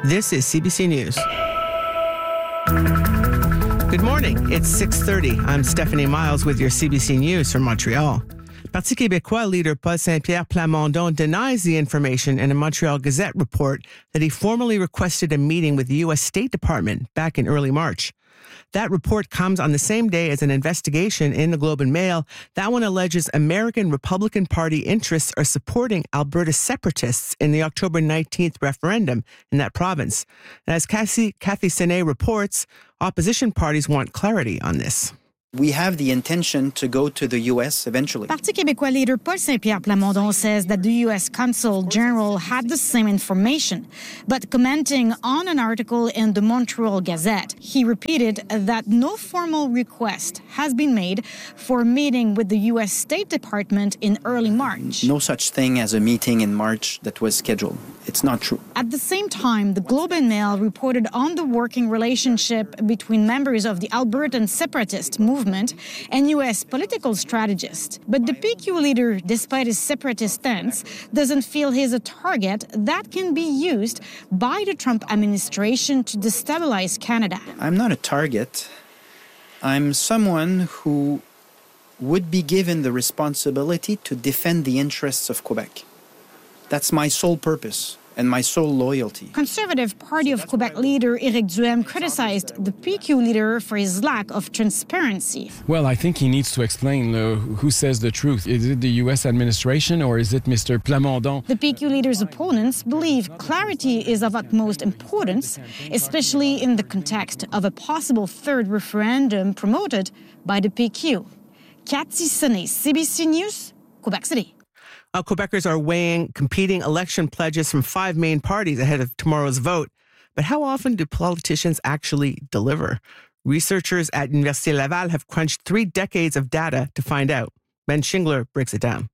This is CBC News. Good morning. It's 6:30. I'm Stephanie Miles with your CBC News from Montreal. Parti québécois leader Paul Saint-Pierre Plamondon denies the information in a Montreal Gazette report that he formally requested a meeting with the U.S. State Department back in early March. That report comes on the same day as an investigation in the Globe and Mail. That one alleges American Republican Party interests are supporting Alberta separatists in the October 19th referendum in that province. And as Cathy Sené reports, opposition parties want clarity on this. We have the intention to go to the U.S. eventually. Parti québécois leader Paul Saint-Pierre Plamondon says that the U.S. Consul General had the same information. But commenting on an article in the Montreal Gazette, he repeated that no formal request has been made for a meeting with the U.S. State Department in early March. No such thing as a meeting in March that was scheduled. It's not true. At the same time, the Globe and Mail reported on the working relationship between members of the Albertan separatist movement and U.S. political strategist. But the PQ leader, despite his separatist stance, doesn't feel he's a target that can be used by the Trump administration to destabilize Canada. I'm not a target. I'm someone who would be given the responsibility to defend the interests of Quebec. That's my sole purpose and my sole loyalty. Conservative Party of Quebec leader Éric Duhem criticized the PQ leader for his lack of transparency. Well, I think he needs to explain who says the truth. Is it the U.S. administration or is it Mr. Plamondon? The PQ leader's opponents believe clarity is of utmost importance, especially in the context of a possible third referendum promoted by the PQ. Cathy Sené, CBC News, Quebec City. Quebecers are weighing competing election pledges from 5 main parties ahead of tomorrow's vote. But how often do politicians actually deliver? Researchers at Université Laval have crunched 3 decades of data to find out. Ben Shingler breaks it down.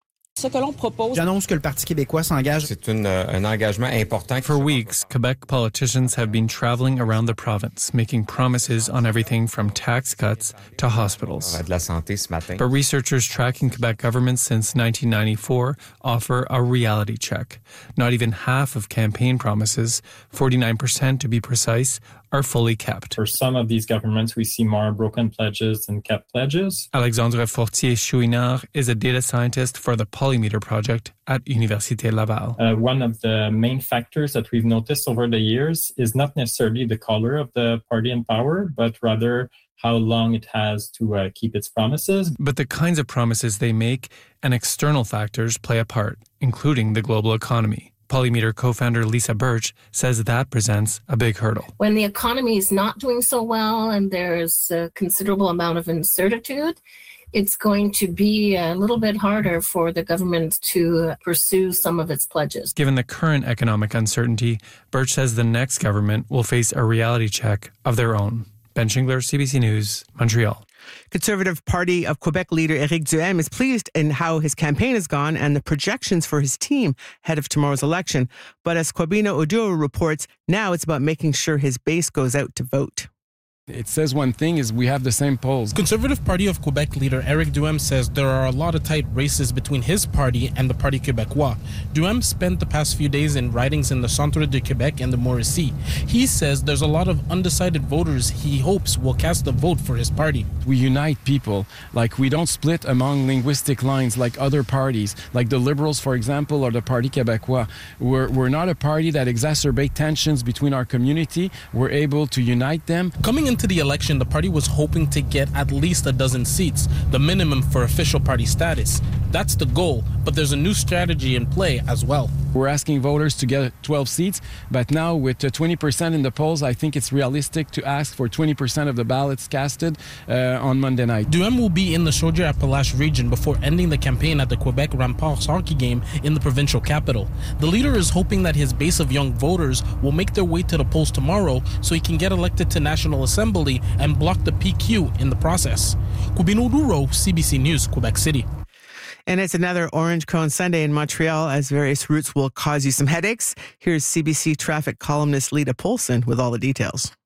J'annonce que le Parti québécois s'engage. C'est un engagement important. For weeks, Quebec politicians have been traveling around the province, making promises on everything from tax cuts to hospitals. De la santé ce matin. But researchers tracking Quebec government since 1994 offer a reality check. Not even half of campaign promises, 49% to be precise, are fully kept. For some of these governments, we see more broken pledges than kept pledges. Alexandre Fortier-Chouinard is a data scientist for the Polymeter project at Université Laval. One of the main factors that we've noticed over the years is not necessarily the color of the party in power, but rather how long it has to keep its promises. But the kinds of promises they make and external factors play a part, including the global economy. Polymeter co-founder Lisa Birch says that presents a big hurdle. When the economy is not doing so well and there's a considerable amount of uncertainty, it's going to be a little bit harder for the government to pursue some of its pledges. Given the current economic uncertainty, Birch says the next government will face a reality check of their own. Ben Shingler, CBC News, Montreal. Conservative Party of Quebec leader Éric Duhem is pleased in how his campaign has gone and the projections for his team ahead of tomorrow's election. But as Kwabena Oduro reports, now it's about making sure his base goes out to vote. It says one thing is we have the same polls. Conservative Party of Quebec leader Éric Duhem says there are a lot of tight races between his party and the Parti Québécois. Duhem spent the past few days in ridings in the Centre de Québec and the Mauricie. He says there's a lot of undecided voters he hopes will cast a vote for his party. We unite people. Like, we don't split among linguistic lines like other parties, like the Liberals, for example, or the Parti Québécois. We're not a party that exacerbate tensions between our community. We're able to unite them. Coming into the election, the party was hoping to get at least a dozen seats, the minimum for official party status. That's the goal, but there's a new strategy in play as well. We're asking voters to get 12 seats, but now with 20% in the polls, I think it's realistic to ask for 20% of the ballots casted on Monday night. Duhem will be in the Chaudière-Appalaches region before ending the campaign at the Quebec Remparts hockey game in the provincial capital. The leader is hoping that his base of young voters will make their way to the polls tomorrow so he can get elected to National Assembly and block the PQ in the process. Kwabena Oduro, CBC News, Quebec City. And it's another Orange Cone Sunday in Montreal as various routes will cause you some headaches. Here's CBC traffic columnist Lita Polson with all the details.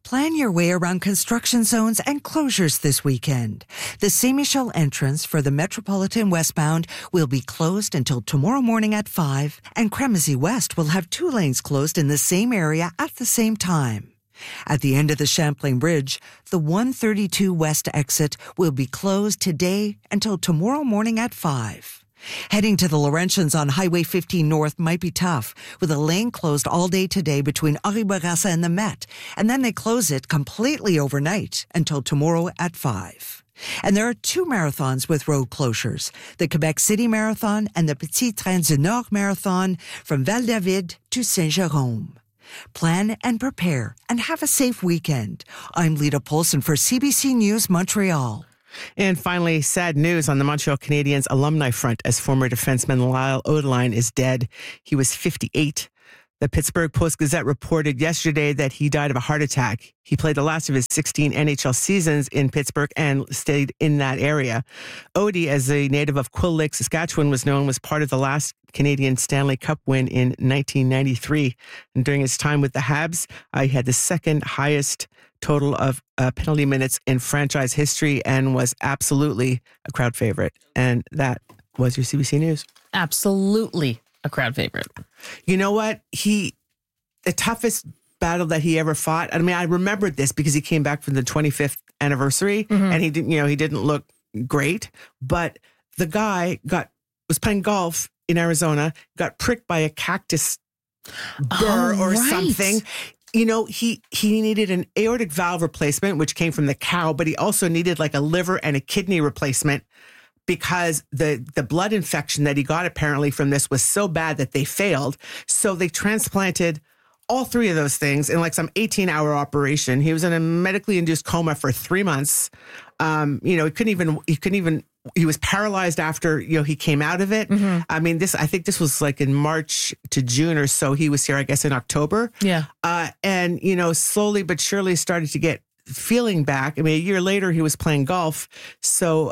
Plan your way around construction zones and closures this weekend. The Saint-Michel entrance for the Metropolitan westbound will be closed until tomorrow morning at 5, and Cremazie West will have 2 lanes closed in the same area at the same time. At the end of the Champlain Bridge, the 132 West exit will be closed today until tomorrow morning at 5. Heading to the Laurentians on Highway 15 North might be tough, with a lane closed all day today between Henri Bourassa and the Met, and then they close it completely overnight until tomorrow at 5. And there are 2 marathons with road closures, the Quebec City Marathon and the Petit Train du Nord Marathon from Val-David to Saint-Jérôme. Plan and prepare and have a safe weekend. I'm Lita Polson for CBC News Montreal. And finally, sad news on the Montreal Canadiens alumni front as former defenseman Lyle Odeline is dead. He was 58. The Pittsburgh Post-Gazette reported yesterday that he died of a heart attack. He played the last of his 16 NHL seasons in Pittsburgh and stayed in that area. Odie, as a native of Quill Lake, Saskatchewan, was part of the last Canadian Stanley Cup win in 1993. And during his time with the Habs, he had the second highest total of penalty minutes in franchise history and was absolutely a crowd favorite. And that was your CBC News. Absolutely a crowd favorite. You know what? The toughest battle that he ever fought. I mean, I remembered this because he came back from the 25th anniversary and he didn't look great, but the guy was playing golf in Arizona, got pricked by a cactus burr something. You know, he needed an aortic valve replacement, which came from the cow, but he also needed like a liver and a kidney replacement because the blood infection that he got apparently from this was so bad that they failed. So they transplanted all 3 of those things in like some 18-hour operation. He was in a medically induced coma for 3 months. He was paralyzed after, he came out of it. Mm-hmm. I mean, I think this was like in March to June or so. He was here, I guess, in October. Yeah. And slowly but surely started to get feeling back. I mean, a year later, he was playing golf. So,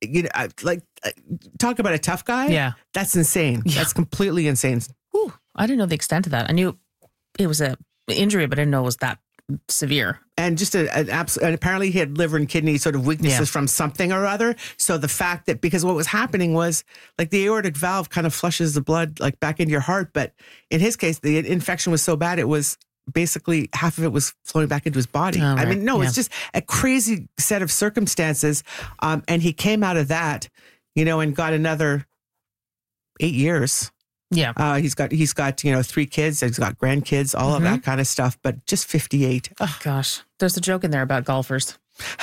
talk about a tough guy. Yeah. That's insane. Yeah. That's completely insane. Ooh, I didn't know the extent of that. I knew it was an injury, but I didn't know it was that severe. And just and apparently he had liver and kidney sort of weaknesses from something or other. So the fact that, because what was happening was like the aortic valve kind of flushes the blood like back into your heart. But in his case, the infection was so bad, it was basically half of it was flowing back into his body. Oh, right. I mean, it's just a crazy set of circumstances. And he came out of that, and got another 8 years. Yeah. He's got 3 kids. He's got grandkids, all of that kind of stuff, but just 58. Oh, gosh. There's a joke in there about golfers.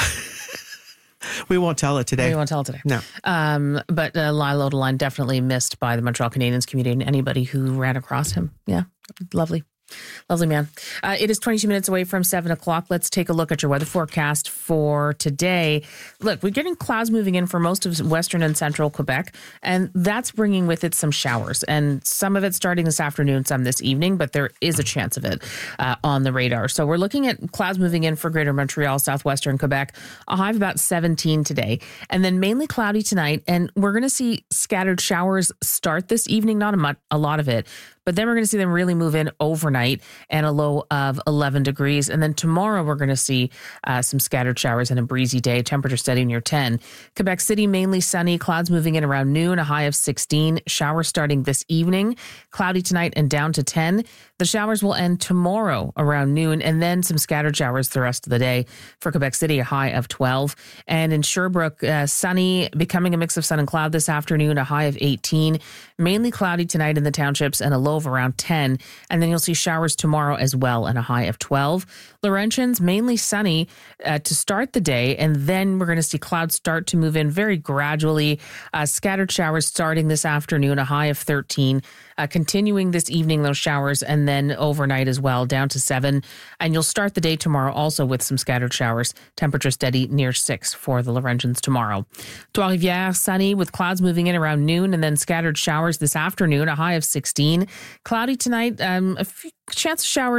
We won't tell it today. No. But Lyle Odeline definitely missed by the Montreal Canadiens community and anybody who ran across him. Yeah. Lovely. Lovely man. It is 22 minutes away from 7 o'clock. Let's take a look at your weather forecast for today. Look, we're getting clouds moving in for most of western and central Quebec, and that's bringing with it some showers, and some of it starting this afternoon, some this evening, but there is a chance of it on the radar. So we're looking at clouds moving in for greater Montreal, southwestern Quebec, a high of about 17 today, and then mainly cloudy tonight, and we're going to see scattered showers start this evening, not a lot of it, but then we're going to see them really move in overnight and a low of 11 degrees. And then tomorrow we're going to see some scattered showers and a breezy day, temperature steady near 10. Quebec City, mainly sunny, clouds moving in around noon, a high of 16. Showers starting this evening, cloudy tonight and down to 10. The showers will end tomorrow around noon, and then some scattered showers the rest of the day. For Quebec City, a high of 12. And in Sherbrooke, sunny, becoming a mix of sun and cloud this afternoon, a high of 18. Mainly cloudy tonight in the townships and a low of around 10. And then you'll see showers tomorrow as well and a high of 12. Laurentians, mainly sunny to start the day. And then we're going to see clouds start to move in very gradually. Scattered showers starting this afternoon, a high of 13. Continuing this evening, those showers, and then overnight as well, down to 7. And you'll start the day tomorrow also with some scattered showers. Temperature steady near 6 for the Laurentians tomorrow. Trois-Rivières, sunny with clouds moving in around noon, and then scattered showers this afternoon, a high of 16. Cloudy tonight, a few chance of showers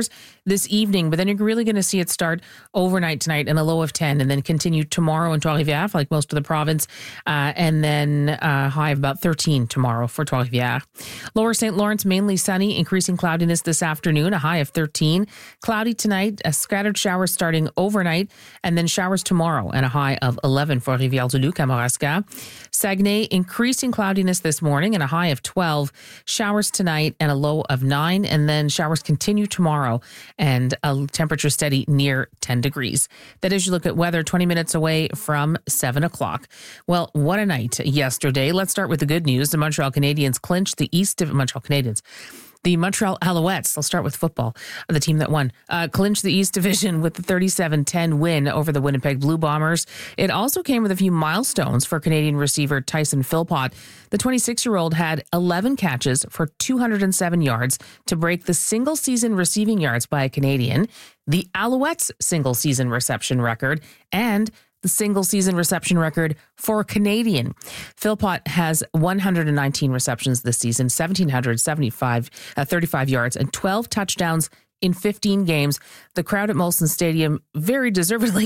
this evening, but then you're really going to see it start overnight tonight and a low of 10, and then continue tomorrow in Trois-Rivières, like most of the province, and then a high of about 13 tomorrow for Trois-Rivières. Lower St. Lawrence, mainly sunny, increasing cloudiness this afternoon, a high of 13. Cloudy tonight, scattered showers starting overnight, and then showers tomorrow, and a high of 11 for Rivière-du-Loup, Kamouraska. Saguenay, increasing cloudiness this morning, and a high of 12. Showers tonight, and a low of 9, and then showers continue tomorrow, and a temperature steady near 10 degrees. That is, you look at weather 20 minutes away from 7 o'clock. Well, what a night yesterday. Let's start with the good news. The Montreal Canadiens clinched the East of Montreal Canadiens. The Montreal Alouettes, I'll start with football, the team that won, clinched the East Division with the 37-10 win over the Winnipeg Blue Bombers. It also came with a few milestones for Canadian receiver Tyson Philpott. The 26-year-old had 11 catches for 207 yards to break the single-season receiving yards by a Canadian, the Alouettes' single-season reception record, and the single-season reception record for a Canadian. Philpott has 119 receptions this season, 1,735 yards, and 12 touchdowns in 15 games. The crowd at Molson Stadium very deservedly